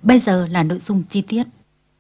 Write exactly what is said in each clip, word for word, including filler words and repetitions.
Bây giờ là nội dung chi tiết.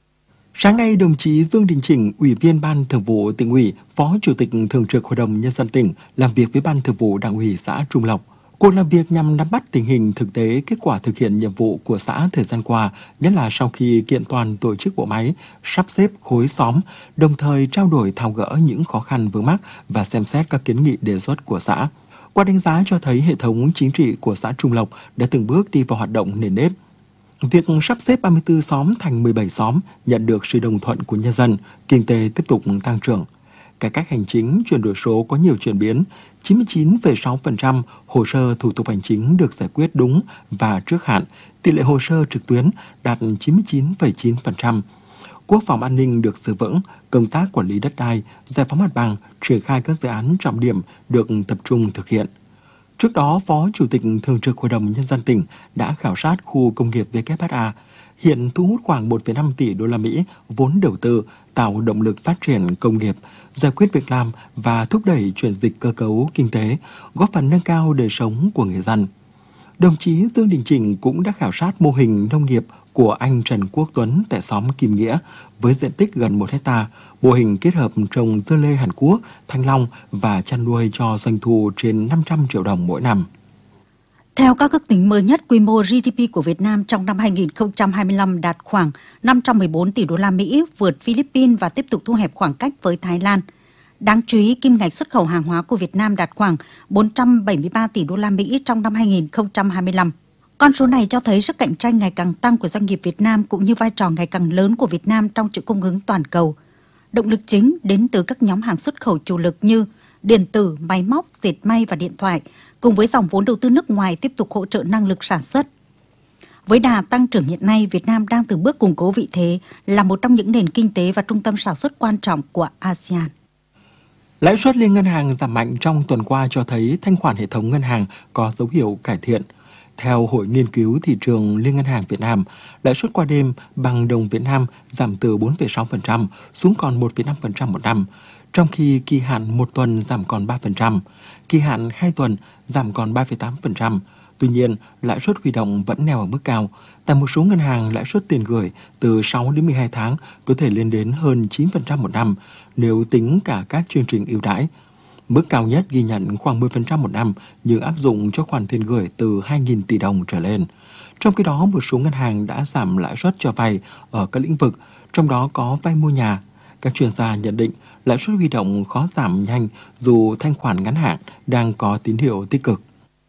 Sáng nay, đồng chí Dương Đình Chỉnh, Ủy viên Ban Thường vụ Tỉnh ủy, Phó Chủ tịch Thường trực Hội đồng Nhân dân tỉnh, làm việc với Ban Thường vụ Đảng ủy xã Trung Lộc. Cuộc làm việc nhằm nắm bắt tình hình thực tế, kết quả thực hiện nhiệm vụ của xã thời gian qua, nhất là sau khi kiện toàn tổ chức bộ máy, sắp xếp khối xóm, đồng thời trao đổi tháo gỡ những khó khăn vướng mắc và xem xét các kiến nghị đề xuất của xã. Qua đánh giá cho thấy hệ thống chính trị của xã Trung Lộc đã từng bước đi vào hoạt động nền nếp. Việc sắp xếp ba mươi tư xóm thành mười bảy xóm nhận được sự đồng thuận của nhân dân, kinh tế tiếp tục tăng trưởng. Cải cách hành chính, chuyển đổi số có nhiều chuyển biến, chín mươi chín phẩy sáu phần trăm hồ sơ thủ tục hành chính được giải quyết đúng và trước hạn, tỷ lệ hồ sơ trực tuyến đạt chín mươi chín phẩy chín phần trăm. Quốc phòng an ninh được giữ vững, công tác quản lý đất đai, giải phóng mặt bằng, triển khai các dự án trọng điểm được tập trung thực hiện. Trước đó, Phó Chủ tịch Thường trực Hội đồng Nhân dân tỉnh đã khảo sát khu công nghiệp vê kép hát a, hiện thu hút khoảng một phẩy năm tỷ đô la Mỹ vốn đầu tư, tạo động lực phát triển công nghiệp, giải quyết việc làm và thúc đẩy chuyển dịch cơ cấu kinh tế, góp phần nâng cao đời sống của người dân. Đồng chí Dương Đình Chỉnh cũng đã khảo sát mô hình nông nghiệp của anh Trần Quốc Tuấn tại xóm Kim Nghĩa với diện tích gần một hecta, mô hình kết hợp trồng dưa lê Hàn Quốc, thanh long và chăn nuôi cho doanh thu trên năm trăm triệu đồng mỗi năm. Theo các ước tính mới nhất, quy mô giê đê pê của Việt Nam trong năm hai nghìn không trăm hai mươi lăm đạt khoảng năm trăm mười bốn tỷ đô la Mỹ, vượt Philippines và tiếp tục thu hẹp khoảng cách với Thái Lan. Đáng chú ý, kim ngạch xuất khẩu hàng hóa của Việt Nam đạt khoảng bốn trăm bảy mươi ba tỷ đô la Mỹ trong năm hai nghìn không trăm hai mươi lăm. Con số này cho thấy sức cạnh tranh ngày càng tăng của doanh nghiệp Việt Nam cũng như vai trò ngày càng lớn của Việt Nam trong chuỗi cung ứng toàn cầu. Động lực chính đến từ các nhóm hàng xuất khẩu chủ lực như điện tử, máy móc, dệt may và điện thoại, cùng với dòng vốn đầu tư nước ngoài tiếp tục hỗ trợ năng lực sản xuất. Với đà tăng trưởng hiện nay, Việt Nam đang từng bước củng cố vị thế là một trong những nền kinh tế và trung tâm sản xuất quan trọng của a sê an. Lãi suất liên ngân hàng giảm mạnh trong tuần qua cho thấy thanh khoản hệ thống ngân hàng có dấu hiệu cải thiện. Theo Hội Nghiên cứu Thị trường Liên ngân hàng Việt Nam, lãi suất qua đêm bằng đồng Việt Nam giảm từ bốn phẩy sáu phần trăm xuống còn một phẩy năm phần trăm một năm, trong khi kỳ hạn một tuần giảm còn ba phần trăm, kỳ hạn hai tuần giảm còn ba phẩy tám phần trăm. Tuy nhiên, lãi suất huy động vẫn neo ở mức cao. Tại một số ngân hàng, lãi suất tiền gửi từ sáu đến mười hai tháng có thể lên đến hơn chín phần trăm một năm nếu tính cả các chương trình ưu đãi. Mức cao nhất ghi nhận khoảng mười phần trăm một năm nhưng áp dụng cho khoản tiền gửi từ hai nghìn tỷ đồng trở lên. Trong khi đó, một số ngân hàng đã giảm lãi suất cho vay ở các lĩnh vực, trong đó có vay mua nhà. Các chuyên gia nhận định lãi suất huy động khó giảm nhanh dù thanh khoản ngắn hạn đang có tín hiệu tích cực.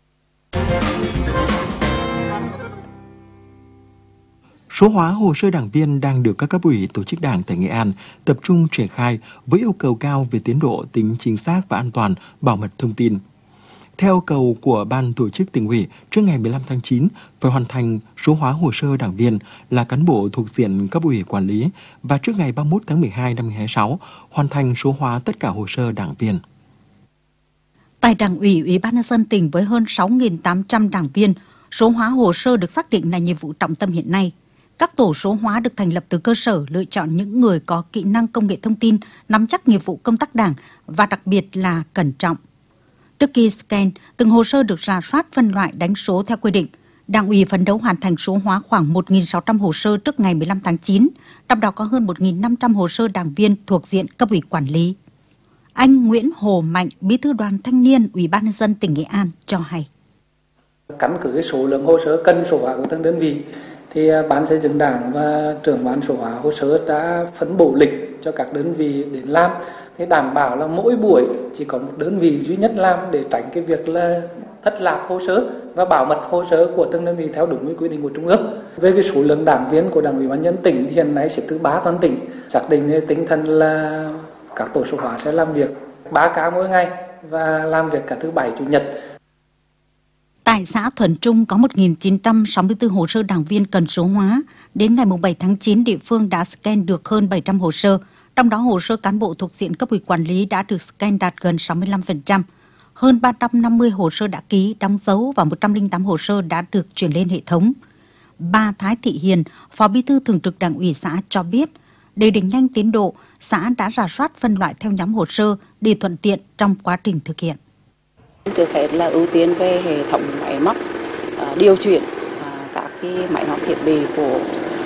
Số hóa hồ sơ đảng viên đang được các cấp ủy tổ chức đảng tại Nghệ An tập trung triển khai với yêu cầu cao về tiến độ, tính chính xác và an toàn, bảo mật thông tin. Theo yêu cầu của Ban tổ chức Tỉnh ủy, trước ngày mười lăm tháng chín phải hoàn thành số hóa hồ sơ đảng viên là cán bộ thuộc diện cấp ủy quản lý và trước ngày ba mươi mốt tháng mười hai năm hai nghìn không trăm hai mươi sáu hoàn thành số hóa tất cả hồ sơ đảng viên. Tại Đảng ủy, Ủy ban nhân dân tỉnh với hơn sáu nghìn tám trăm đảng viên, số hóa hồ sơ được xác định là nhiệm vụ trọng tâm hiện nay. Các tổ số hóa được thành lập từ cơ sở, lựa chọn những người có kỹ năng công nghệ thông tin, nắm chắc nghiệp vụ công tác đảng và đặc biệt là cẩn trọng. Trước khi scan, từng hồ sơ được rà soát, phân loại, đánh số theo quy định. Đảng ủy phấn đấu hoàn thành số hóa khoảng một nghìn sáu trăm hồ sơ trước ngày mười lăm tháng chín, trong đó có hơn một nghìn năm trăm hồ sơ đảng viên thuộc diện cấp ủy quản lý. Anh Nguyễn Hồ Mạnh, Bí thư Đoàn Thanh niên Ủy ban nhân dân tỉnh Nghệ An cho hay. Căn cứ cái số lượng hồ sơ cần số hóa của từng đơn vị, thì Ban xây dựng Đảng và trưởng ban số hóa hồ sơ đã phân bổ lịch cho các đơn vị đến làm, thì đảm bảo là mỗi buổi chỉ có một đơn vị duy nhất làm để tránh cái việc là thất lạc hồ sơ và bảo mật hồ sơ của từng đơn vị theo đúng quy định của Trung ương. Về cái số lượng đảng viên của Đảng ủy ban nhân dân tỉnh thì hiện nay xếp thứ ba toàn tỉnh, xác định tinh thần là các tổ số hóa sẽ làm việc ba ca mỗi ngày và làm việc cả thứ bảy chủ nhật. Tại xã Thuần Trung có một nghìn chín trăm sáu mươi tư hồ sơ đảng viên cần số hóa. Đến ngày bảy tháng chín, địa phương đã scan được hơn bảy trăm hồ sơ. Trong đó hồ sơ cán bộ thuộc diện cấp ủy quản lý đã được scan đạt gần sáu mươi lăm phần trăm. Hơn ba trăm năm mươi hồ sơ đã ký, đóng dấu và một trăm lẻ tám hồ sơ đã được chuyển lên hệ thống. Bà Thái Thị Hiền, Phó Bí thư Thường trực Đảng ủy xã cho biết, để đẩy nhanh tiến độ, xã đã rà soát phân loại theo nhóm hồ sơ để thuận tiện trong quá trình thực hiện. Trước hết là ưu tiên về hệ thống máy móc, điều chuyển các cái máy móc thiết bị của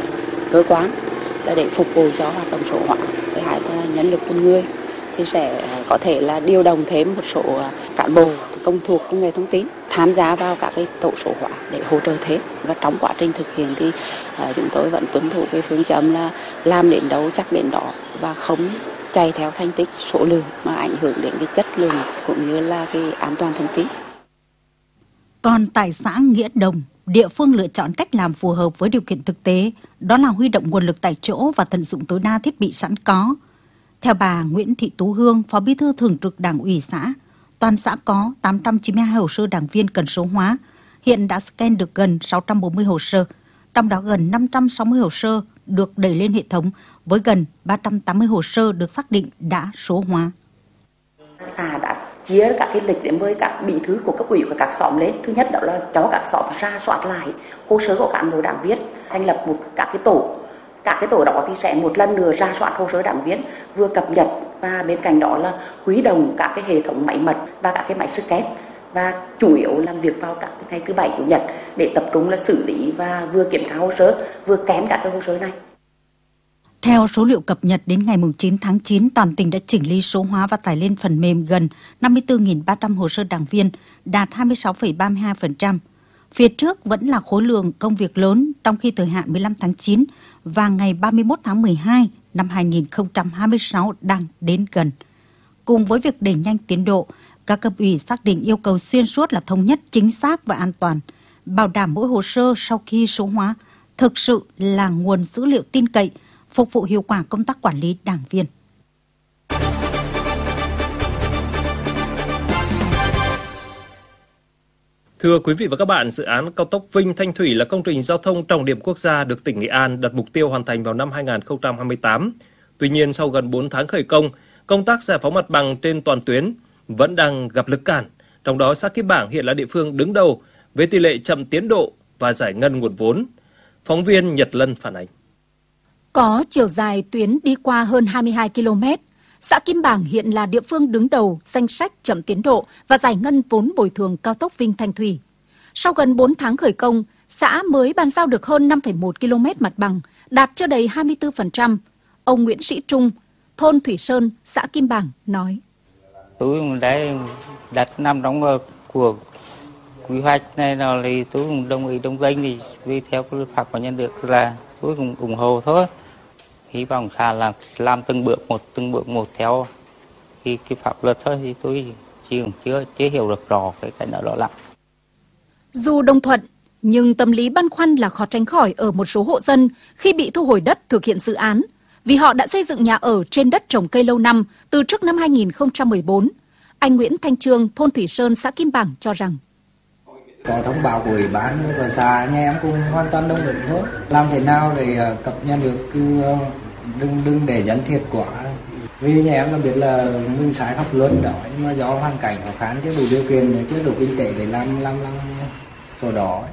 cơ quan là để phục vụ cho hoạt động số hóa. Thứ hai là nhân lực con người thì sẽ có thể là điều động thêm một số cán bộ công thuộc công nghệ thông tin tham gia vào các cái tổ số hóa để hỗ trợ thêm. Và trong quá trình thực hiện thì uh, chúng tôi vẫn tuân thủ cái phương châm là làm đến đâu chắc đến đó và không chạy theo thành tích số lượng mà ảnh hưởng đến cái chất lượng cũng như là cái an toàn thông tin. Còn tại xã Nghĩa Đồng, địa phương lựa chọn cách làm phù hợp với điều kiện thực tế, đó là huy động nguồn lực tại chỗ và tận dụng tối đa thiết bị sẵn có. Theo bà Nguyễn Thị Tú Hương, Phó Bí thư Thường trực Đảng ủy xã, toàn xã có tám trăm chín mươi hai hồ sơ đảng viên cần số hóa, hiện đã scan được gần sáu trăm bốn mươi hồ sơ, trong đó gần năm trăm sáu mươi hồ sơ được đẩy lên hệ thống với gần ba trăm tám mươi hồ sơ được xác định đã số hóa. Xã đã chia các cái lịch để mời các bí thư của cấp ủy của các xóm lên. Thứ nhất đó là cho các xóm ra soát lại hồ sơ của cán bộ đảng viên, thành lập một các cái tổ. Các cái tổ đó thì sẽ một lần nữa ra soát hồ sơ đảng viên, vừa cập nhật và bên cạnh đó là huy động các cái hệ thống máy mật và các cái máy scan và chủ yếu làm việc vào các cái ngày thứ bảy chủ nhật để tập trung là xử lý và vừa kiểm tra hồ sơ vừa kén các cái hồ sơ này. Theo số liệu cập nhật đến ngày chín tháng chín, toàn tỉnh đã chỉnh lý số hóa và tải lên phần mềm gần năm mươi tư nghìn ba trăm hồ sơ đảng viên, đạt hai mươi sáu phẩy ba mươi hai phần trăm. Phía trước vẫn là khối lượng công việc lớn, trong khi thời hạn mười lăm tháng chín và ngày ba mươi mốt tháng mười hai năm hai nghìn không trăm hai mươi sáu đang đến gần. Cùng với việc đẩy nhanh tiến độ, các cấp ủy xác định yêu cầu xuyên suốt là thống nhất, chính xác và an toàn, bảo đảm mỗi hồ sơ sau khi số hóa thực sự là nguồn dữ liệu tin cậy, phục vụ hiệu quả công tác quản lý đảng viên. Thưa quý vị và các bạn, dự án cao tốc Vinh - Thanh Thủy là công trình giao thông trọng điểm quốc gia được tỉnh Nghệ An đặt mục tiêu hoàn thành vào năm hai nghìn không trăm hai mươi tám. Tuy nhiên, sau gần bốn tháng khởi công, công tác giải phóng mặt bằng trên toàn tuyến vẫn đang gặp lực cản. Trong đó, xã Kim Bảng hiện là địa phương đứng đầu với tỷ lệ chậm tiến độ và giải ngân nguồn vốn. Phóng viên Nhật Lân phản ánh. Có chiều dài tuyến đi qua hơn hai mươi hai ki lô mét, xã Kim Bảng hiện là địa phương đứng đầu danh sách chậm tiến độ và giải ngân vốn bồi thường cao tốc Vinh - Thanh Thủy. Sau gần bốn tháng khởi công, xã mới bàn giao được hơn năm phẩy một ki lô mét mặt bằng, đạt chưa đầy hai mươi tư phần trăm. Ông Nguyễn Sĩ Trung, thôn Thủy Sơn, xã Kim Bảng nói: Tôi đã đặt năm đóng của quy hoạch này rồi thì tôi cũng đồng ý đồng danh thì vì theo cái luật pháp của nhân được là tôi cũng ủng hộ thôi. Hy vọng xã là làm từng bước một từng bước một theo cái, cái pháp luật thôi thì tôi chưa chưa chưa hiểu được rõ cái cái đó lắm. Dù đồng thuận, nhưng tâm lý băn khoăn là khó tránh khỏi ở một số hộ dân khi bị thu hồi đất thực hiện dự án, vì họ đã xây dựng nhà ở trên đất trồng cây lâu năm từ trước năm hai nghìn không trăm mười bốn. Anh Nguyễn Thanh Trương, thôn Thủy Sơn, xã Kim Bảng cho rằng: Có thông báo của ủy ban của xã, anh em cũng hoàn toàn đồng ý thôi. Làm thế nào để cập nhật được cứ đừng đừng để dẫn thiệt quá. Vì nhà em là biết là mình sai pháp luật đó, nhưng mà do hoàn cảnh khó khăn chứ đủ điều kiện, chứ đủ kinh tế để làm làm làm chỗ đó.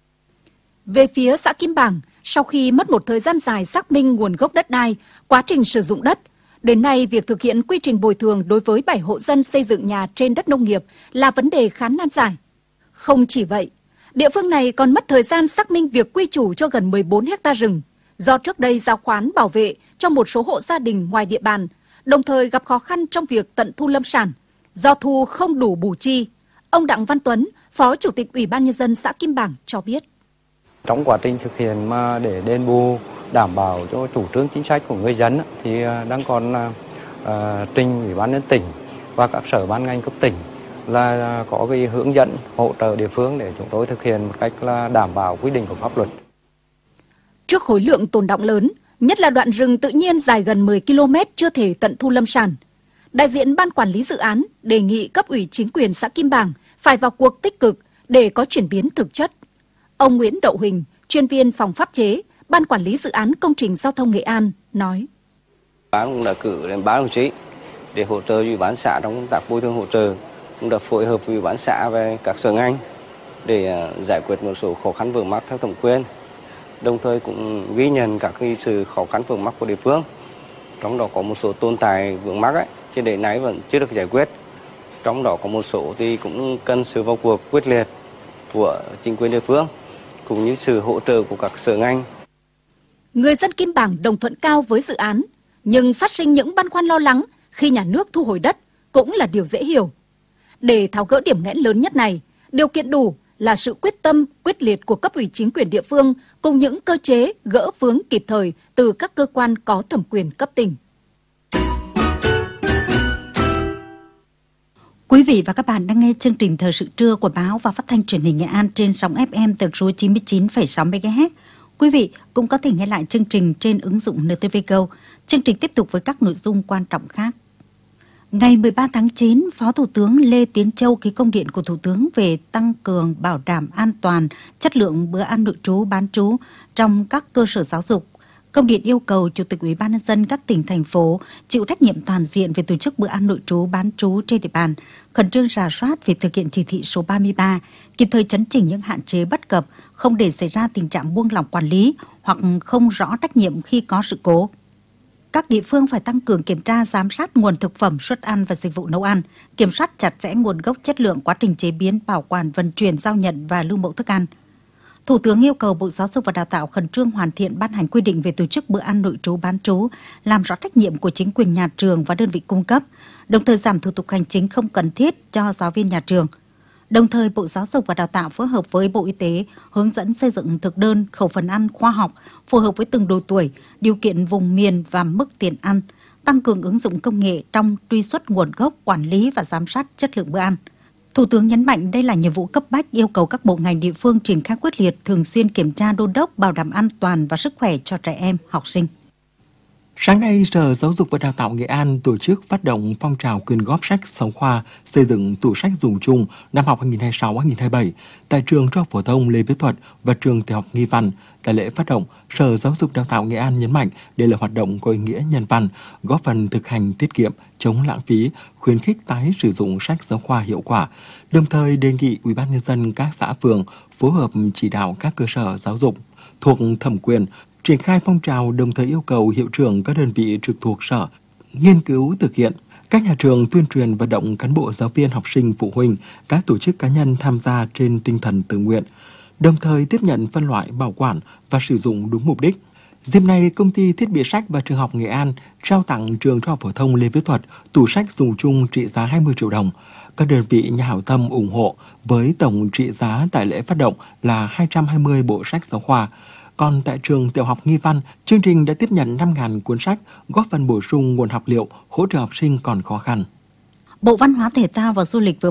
Về phía xã Kim Bảng, sau khi mất một thời gian dài xác minh nguồn gốc đất đai, quá trình sử dụng đất, đến nay việc thực hiện quy trình bồi thường đối với bảy hộ dân xây dựng nhà trên đất nông nghiệp là vấn đề khá nan giải. Không chỉ vậy, địa phương này còn mất thời gian xác minh việc quy chủ cho gần mười bốn héc ta rừng, do trước đây giao khoán bảo vệ cho một số hộ gia đình ngoài địa bàn, đồng thời gặp khó khăn trong việc tận thu lâm sản, do thu không đủ bù chi. Ông Đặng Văn Tuấn, Phó Chủ tịch Ủy ban Nhân dân xã Kim Bảng cho biết: Trong quá trình thực hiện mà để đền bù đảm bảo cho chủ trương chính sách của người dân thì đang còn uh, trình Ủy ban nhân tỉnh và các sở ban ngành cấp tỉnh là có cái hướng dẫn hỗ trợ địa phương để chúng tôi thực hiện một cách là đảm bảo quy định của pháp luật. Trước khối lượng tồn đọng lớn, nhất là đoạn rừng tự nhiên dài gần mười ki lô mét chưa thể tận thu lâm sản, đại diện ban quản lý dự án đề nghị cấp ủy chính quyền xã Kim Bảng phải vào cuộc tích cực để có chuyển biến thực chất. Ông Nguyễn Đậu Huỳnh, chuyên viên phòng pháp chế, ban quản lý dự án công trình giao thông Nghệ An nói: Ban cũng đã cử đến ban đồng chí để hỗ trợ ủy ban xã trong công tác bồi thường hỗ trợ, cũng đã phối hợp với ủy ban xã về các sở ngành để giải quyết một số khó khăn vướng mắc theo thẩm quyền, đồng thời cũng ghi nhận các cái sự khó khăn vướng mắc của địa phương. Trong đó có một số tồn tại vướng mắc ấy, cho đến nay vẫn chưa được giải quyết. Trong đó có một số thì cũng cần sự vào cuộc quyết liệt của chính quyền địa phương cũng như sự hỗ trợ của các sở ngành. Người dân Kim Bảng đồng thuận cao với dự án, nhưng phát sinh những băn khoăn lo lắng khi nhà nước thu hồi đất cũng là điều dễ hiểu. Để tháo gỡ điểm nghẽn lớn nhất này, điều kiện đủ là sự quyết tâm, quyết liệt của cấp ủy chính quyền địa phương cùng những cơ chế gỡ vướng kịp thời từ các cơ quan có thẩm quyền cấp tỉnh. Quý vị và các bạn đang nghe chương trình Thời sự trưa của báo và phát thanh truyền hình Nghệ An trên sóng ép em tần số chín mươi chín phẩy sáu mê ga héc. Quý vị cũng có thể nghe lại chương trình trên ứng dụng en tê vê Go. Chương trình tiếp tục với các nội dung quan trọng khác. Ngày mười ba tháng chín, Phó Thủ tướng Lê Tiến Châu ký công điện của Thủ tướng về tăng cường bảo đảm an toàn, chất lượng bữa ăn nội trú, bán trú trong các cơ sở giáo dục. Công điện yêu cầu Chủ tịch Ủy ban nhân dân các tỉnh, thành phố chịu trách nhiệm toàn diện về tổ chức bữa ăn nội trú, bán trú trên địa bàn, khẩn trương rà soát về thực hiện chỉ thị số ba mươi ba, kịp thời chấn chỉnh những hạn chế bất cập, không để xảy ra tình trạng buông lỏng quản lý hoặc không rõ trách nhiệm khi có sự cố. Các địa phương phải tăng cường kiểm tra, giám sát nguồn thực phẩm, suất ăn và dịch vụ nấu ăn, kiểm soát chặt chẽ nguồn gốc, chất lượng, quá trình chế biến, bảo quản, vận chuyển, giao nhận và lưu mẫu thức ăn. Thủ tướng yêu cầu Bộ Giáo dục và Đào tạo khẩn trương hoàn thiện ban hành quy định về tổ chức bữa ăn nội trú, bán trú, làm rõ trách nhiệm của chính quyền nhà trường và đơn vị cung cấp, đồng thời giảm thủ tục hành chính không cần thiết cho giáo viên nhà trường. Đồng thời, Bộ Giáo dục và Đào tạo phối hợp với Bộ Y tế hướng dẫn xây dựng thực đơn, khẩu phần ăn khoa học, phù hợp với từng độ tuổi, điều kiện vùng miền và mức tiền ăn, tăng cường ứng dụng công nghệ trong truy xuất nguồn gốc, quản lý và giám sát chất lượng bữa ăn. Thủ tướng nhấn mạnh đây là nhiệm vụ cấp bách, yêu cầu các bộ ngành địa phương triển khai quyết liệt, thường xuyên kiểm tra, đôn đốc, bảo đảm an toàn và sức khỏe cho trẻ em, học sinh. Sáng nay, Sở Giáo dục và Đào tạo Nghệ An tổ chức phát động phong trào quyên góp sách giáo khoa xây dựng tủ sách dùng chung năm học hai nghìn không trăm hai mươi sáu hai nghìn không trăm hai mươi bảy tại trường Trung học phổ thông Lê Viết Thuật và trường Tiểu học Nghi Văn. Tại lễ phát động, Sở Giáo dục Đào tạo Nghệ An nhấn mạnh đây là hoạt động có ý nghĩa nhân văn, góp phần thực hành tiết kiệm, chống lãng phí, khuyến khích tái sử dụng sách giáo khoa hiệu quả. Đồng thời đề nghị Ủy ban nhân dân các xã phường phối hợp chỉ đạo các cơ sở giáo dục thuộc thẩm quyền triển khai phong trào, đồng thời yêu cầu hiệu trưởng các đơn vị trực thuộc sở nghiên cứu thực hiện. Các nhà trường tuyên truyền vận động cán bộ, giáo viên, học sinh, phụ huynh, các tổ chức cá nhân tham gia trên tinh thần tự nguyện, đồng thời tiếp nhận, phân loại, bảo quản và sử dụng đúng mục đích. Dịp này, Công ty Thiết bị sách và Trường học Nghệ An trao tặng trường Trung học phổ thông Lê Viết Thuật tủ sách dùng chung trị giá hai mươi triệu đồng. Các đơn vị nhà hảo tâm ủng hộ với tổng trị giá tại lễ phát động là hai trăm hai mươi bộ sách giáo khoa. Còn tại trường Tiểu học Nghi Văn, chương trình đã tiếp nhận năm nghìn cuốn sách, góp phần bổ sung nguồn học liệu, hỗ trợ học sinh còn khó khăn. Bộ Văn hóa Thể thao và Du lịch vừa